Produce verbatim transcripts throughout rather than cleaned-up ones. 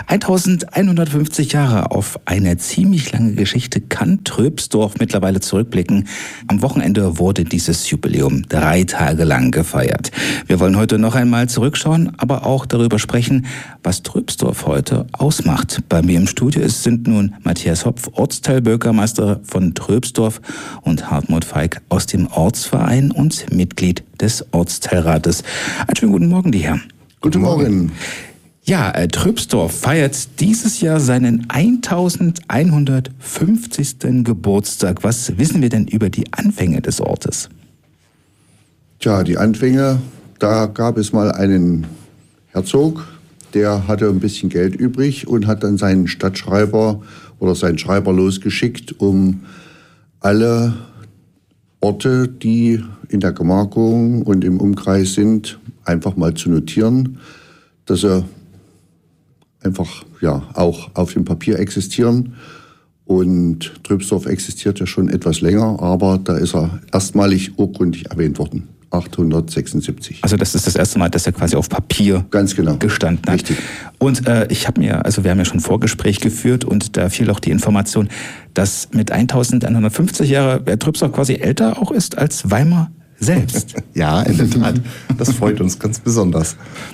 eintausendeinhundertfünfzig Jahre, auf eine ziemlich lange Geschichte kann Tröbsdorf mittlerweile zurückblicken. Am Wochenende wurde dieses Jubiläum drei Tage lang gefeiert. Wir wollen heute noch einmal zurückschauen, aber auch darüber sprechen, was Tröbsdorf heute ausmacht. Bei mir im Studio ist, sind nun Matthias Hopf, Ortsteilbürgermeister von Tröbsdorf, und Hartmut Feig aus dem Ortsverein und Mitglied des Ortsteilrates. Einen schönen guten Morgen, die Herren. Guten Morgen. Ja, äh, Tröbsdorf feiert dieses Jahr seinen eintausendeinhundertfünfzigsten Geburtstag. Was wissen wir denn über die Anfänge des Ortes? Tja, die Anfänge, da gab es mal einen Herzog, der hatte ein bisschen Geld übrig und hat dann seinen Stadtschreiber oder seinen Schreiber losgeschickt, um alle Orte, die in der Gemarkung und im Umkreis sind, einfach mal zu notieren, dass sie einfach ja auch auf dem Papier existieren. Und Tröbsdorf existiert ja schon etwas länger, aber da ist er erstmalig urkundlich erwähnt worden, achtzehnhundertsechsundsiebzig. Also das ist das erste Mal, dass er quasi auf Papier Ganz genau. gestanden hat. Richtig. Und äh, ich habe mir, also wir haben ja schon ein Vorgespräch geführt und da fiel auch die Information, dass mit eintausendeinhundertfünfzig Jahre der Tröbsdorf quasi älter auch ist als Weimar selbst. Ja, in der Tat. Das freut uns ganz besonders.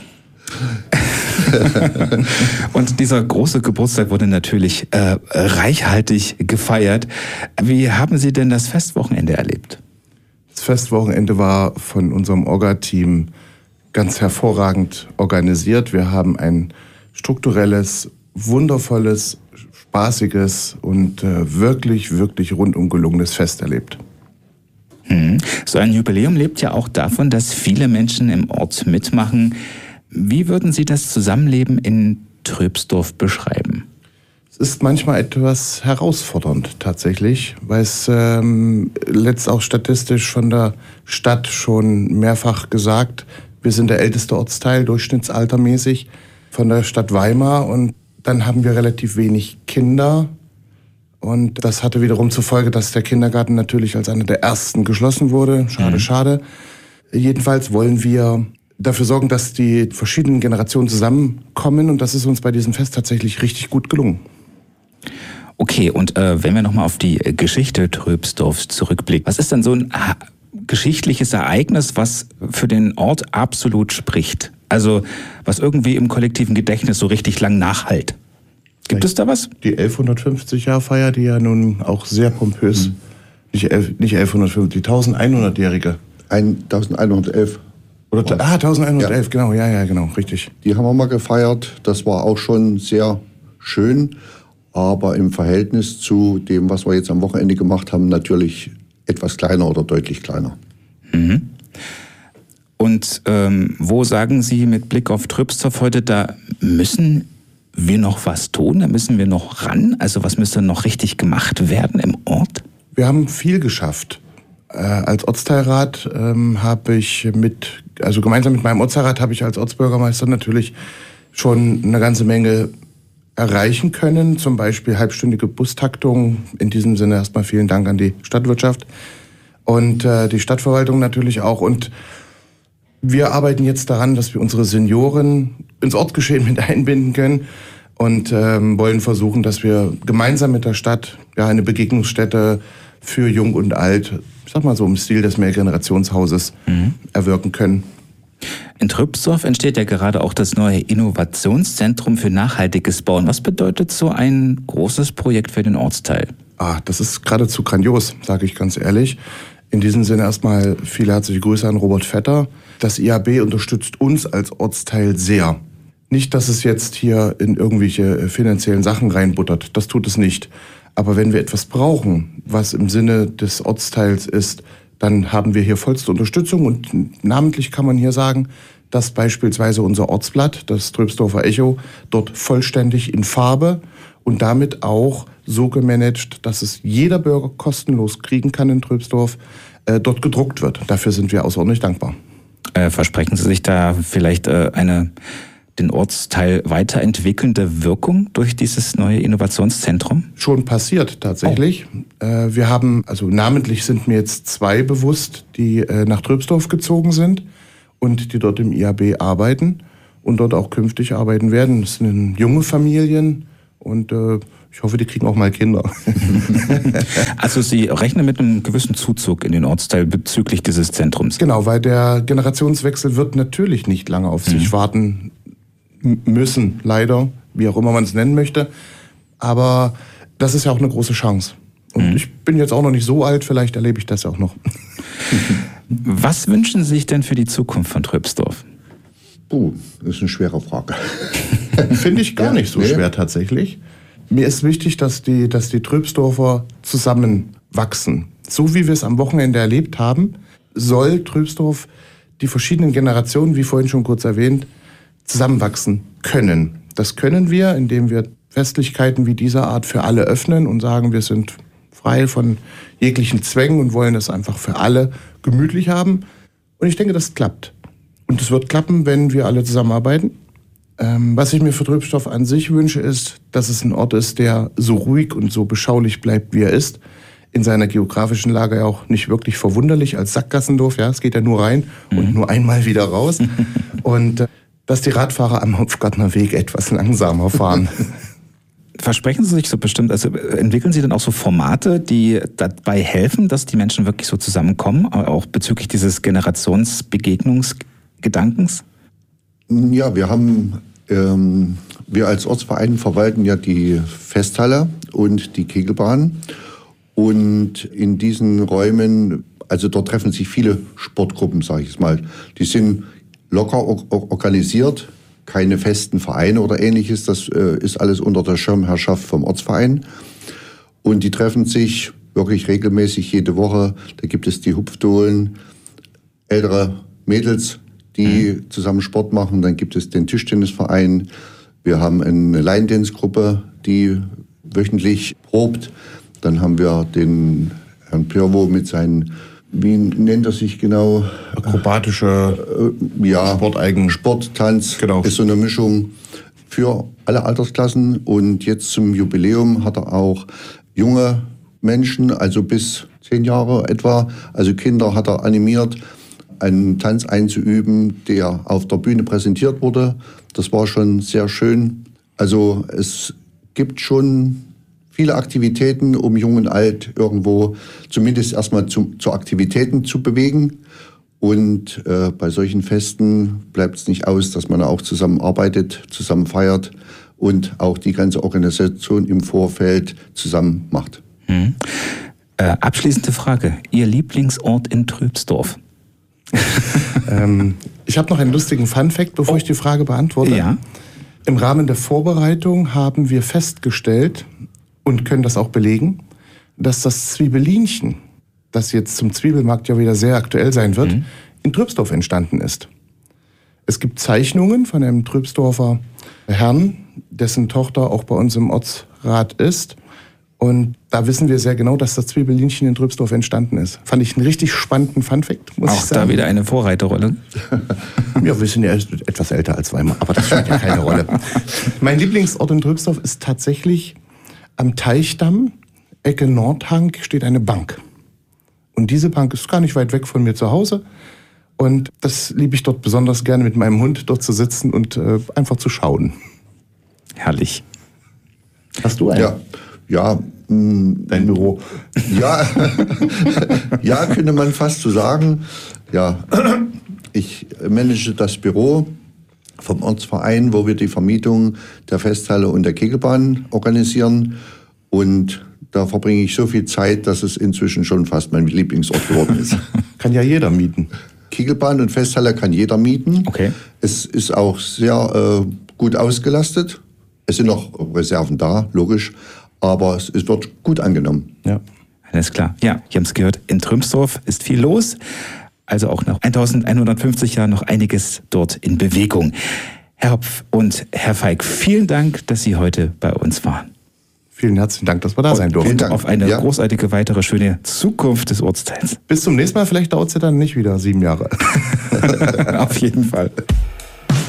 Und dieser große Geburtstag wurde natürlich äh, reichhaltig gefeiert. Wie haben Sie denn das Festwochenende erlebt? Das Festwochenende war von unserem Orga-Team ganz hervorragend organisiert. Wir haben ein strukturelles, wundervolles, spaßiges und äh, wirklich, wirklich rundum gelungenes Fest erlebt. Hm. So ein Jubiläum lebt ja auch davon, dass viele Menschen im Ort mitmachen. Wie würden Sie das Zusammenleben in Tröbsdorf beschreiben? Es ist manchmal etwas herausfordernd tatsächlich, weil es ähm, letzt auch statistisch von der Stadt schon mehrfach gesagt, wir sind der älteste Ortsteil, durchschnittsaltermäßig von der Stadt Weimar, und dann haben wir relativ wenig Kinder. Und das hatte wiederum zur Folge, dass der Kindergarten natürlich als einer der ersten geschlossen wurde. Schade, mhm. schade. Jedenfalls wollen wir dafür sorgen, dass die verschiedenen Generationen zusammenkommen, und das ist uns bei diesem Fest tatsächlich richtig gut gelungen. Okay, und äh, wenn wir nochmal auf die Geschichte Tröbsdorfs zurückblicken, was ist denn so ein äh, geschichtliches Ereignis, was für den Ort absolut spricht? Also was irgendwie im kollektiven Gedächtnis so richtig lang nachhallt? Gibt es da was? Die elfhundertfünfzig-Jahr-Feier, die ja nun auch sehr pompös, mhm. nicht, elf, nicht elfhundertfünfzig, die tausendeinhundertjährige. eintausendeinhundertelf. Oder, ah, eintausendeinhundertelf, ja. genau, ja, ja, genau, richtig. Die haben wir mal gefeiert, das war auch schon sehr schön, aber im Verhältnis zu dem, was wir jetzt am Wochenende gemacht haben, natürlich etwas kleiner oder deutlich kleiner. Mhm. Und ähm, wo sagen Sie mit Blick auf Tröbsdorf heute, da müssen wir noch was tun, da müssen wir noch ran? Also was müsste noch richtig gemacht werden im Ort? Wir haben viel geschafft. Äh, als Ortsteilrat ähm, habe ich mit, also gemeinsam mit meinem Ortsteilrat habe ich als Ortsbürgermeister natürlich schon eine ganze Menge erreichen können. Zum Beispiel halbstündige Bustaktung. In diesem Sinne erstmal vielen Dank an die Stadtwirtschaft und äh, die Stadtverwaltung natürlich auch. Und wir arbeiten jetzt daran, dass wir unsere Senioren ins Ortsgeschehen mit einbinden können und ähm, wollen versuchen, dass wir gemeinsam mit der Stadt ja eine Begegnungsstätte für Jung und Alt, ich sag mal so im Stil des Mehrgenerationshauses, mhm. erwirken können. In Tröbsdorf entsteht ja gerade auch das neue Innovationszentrum für nachhaltiges Bauen. Was bedeutet so ein großes Projekt für den Ortsteil? Ah, das ist geradezu grandios, sage ich ganz ehrlich. In diesem Sinne erstmal viele herzliche Grüße an Robert Vetter. Das I A B unterstützt uns als Ortsteil sehr. Nicht, dass es jetzt hier in irgendwelche finanziellen Sachen reinbuttert, das tut es nicht. Aber wenn wir etwas brauchen, was im Sinne des Ortsteils ist, dann haben wir hier vollste Unterstützung. Und namentlich kann man hier sagen, dass beispielsweise unser Ortsblatt, das Tröbsdorfer Echo, dort vollständig in Farbe und damit auch so gemanagt, dass es jeder Bürger kostenlos kriegen kann in Tröbsdorf, äh, dort gedruckt wird. Dafür sind wir außerordentlich dankbar. Äh, versprechen Sie sich da vielleicht äh, eine den Ortsteil weiterentwickelnde Wirkung durch dieses neue Innovationszentrum? Schon passiert tatsächlich. Oh. Äh, wir haben, also namentlich sind mir jetzt zwei bewusst, die äh, nach Tröbsdorf gezogen sind und die dort im I A B arbeiten. und dort auch künftig arbeiten werden. Das sind junge Familien und äh, ich hoffe, die kriegen auch mal Kinder. Also Sie rechnen mit einem gewissen Zuzug in den Ortsteil bezüglich dieses Zentrums? Genau, weil der Generationswechsel wird natürlich nicht lange auf sich mhm. warten müssen, leider, wie auch immer man es nennen möchte. Aber das ist ja auch eine große Chance. Und mhm. ich bin jetzt auch noch nicht so alt, vielleicht erlebe ich das ja auch noch. Was wünschen Sie sich denn für die Zukunft von Tröpsdorf? Puh, das ist eine schwere Frage. Finde ich gar nicht so nee. schwer tatsächlich. Mir ist wichtig, dass die, dass die Tröpsdorfer zusammenwachsen. So wie wir es am Wochenende erlebt haben, soll Tröpsdorf die verschiedenen Generationen, wie vorhin schon kurz erwähnt, zusammenwachsen können. Das können wir, indem wir Festlichkeiten wie dieser Art für alle öffnen und sagen, wir sind frei von jeglichen Zwängen und wollen es einfach für alle gemütlich haben. Und ich denke, das klappt. Und es wird klappen, wenn wir alle zusammenarbeiten. Ähm, was ich mir für Tröpsdorf an sich wünsche, ist, dass es ein Ort ist, der so ruhig und so beschaulich bleibt, wie er ist. In seiner geografischen Lage auch nicht wirklich verwunderlich als Sackgassendorf. Ja, es geht ja nur rein mhm. und nur einmal wieder raus. Und äh, dass die Radfahrer am Hopfgartner Weg etwas langsamer fahren. Versprechen Sie sich so bestimmt, also entwickeln Sie dann auch so Formate, die dabei helfen, dass die Menschen wirklich so zusammenkommen, auch bezüglich dieses Generationsbegegnungsgedankens? Ja, wir haben, ähm, wir als Ortsverein verwalten ja die Festhalle und die Kegelbahn. Und in diesen Räumen, also dort treffen sich viele Sportgruppen, sage ich es mal. Die sind locker or- organisiert, keine festen Vereine oder ähnliches. Das äh, ist alles unter der Schirmherrschaft vom Ortsverein. Und die treffen sich wirklich regelmäßig jede Woche. Da gibt es die Hupfdohlen, ältere Mädels, die mhm. zusammen Sport machen. Dann gibt es den Tischtennisverein. Wir haben eine Line-Dance-Gruppe, die wöchentlich probt. Dann haben wir den Herrn Pirwo mit seinen, wie nennt er sich genau? Akrobatische äh, ja, Sporteigen. Sport, Tanz, genau. Ist so eine Mischung für alle Altersklassen. Und jetzt zum Jubiläum hat er auch junge Menschen, also bis zehn Jahre etwa, also Kinder hat er animiert, einen Tanz einzuüben, der auf der Bühne präsentiert wurde. Das war schon sehr schön. Also es gibt schon viele Aktivitäten, um Jung und Alt irgendwo zumindest erstmal zu, zu Aktivitäten zu bewegen. Und äh, bei solchen Festen bleibt es nicht aus, dass man auch zusammenarbeitet, zusammen feiert und auch die ganze Organisation im Vorfeld zusammen macht. Hm. Äh, abschließende Frage. Ihr Lieblingsort in Tröpsdorf? ähm, ich habe noch einen lustigen Funfact, bevor oh. ich die Frage beantworte. Ja. Im Rahmen der Vorbereitung haben wir festgestellt und können das auch belegen, dass das Zwiebelinchen, das jetzt zum Zwiebelmarkt ja wieder sehr aktuell sein wird, mhm. in Tröpsdorf entstanden ist. Es gibt Zeichnungen von einem Tröpsdorfer Herrn, dessen Tochter auch bei uns im Ortsrat ist. Und da wissen wir sehr genau, dass das Zwiebelinchen in Tröpsdorf entstanden ist. Fand ich einen richtig spannenden Funfact, muss auch ich sagen. Auch da wieder eine Vorreiterrolle. Ja, wir sind ja etwas älter als Weimar, aber das spielt ja keine Rolle. Mein Lieblingsort in Tröpsdorf ist tatsächlich am Teichdamm, Ecke Nordhang, steht eine Bank. Und diese Bank ist gar nicht weit weg von mir zu Hause. Und das liebe ich dort besonders gerne, mit meinem Hund dort zu sitzen und äh, einfach zu schauen. Herrlich. Hast du einen? Ja, ja. Mh, Dein Büro? Ja, ja, könnte man fast so sagen. Ja, ich manage das Büro vom Ortsverein, wo wir die Vermietung der Festhalle und der Kegelbahn organisieren. Und da verbringe ich so viel Zeit, dass es inzwischen schon fast mein Lieblingsort geworden ist. Kann ja jeder mieten. Kegelbahn und Festhalle kann jeder mieten. Okay. Es ist auch sehr äh, gut ausgelastet. Es sind noch Reserven da, logisch. Aber es, es wird gut angenommen. Ja, alles klar. Ja, ihr habt es gehört, in Tröpsdorf ist viel los. Also auch nach eintausendeinhundertfünfzig Jahren noch einiges dort in Bewegung. Herr Hopf und Herr Feig, vielen Dank, dass Sie heute bei uns waren. Vielen herzlichen Dank, dass wir da sein durften. Und auf eine ja. großartige weitere schöne Zukunft des Ortsteils. Bis zum nächsten Mal, vielleicht dauert es ja dann nicht wieder sieben Jahre. Auf jeden Fall.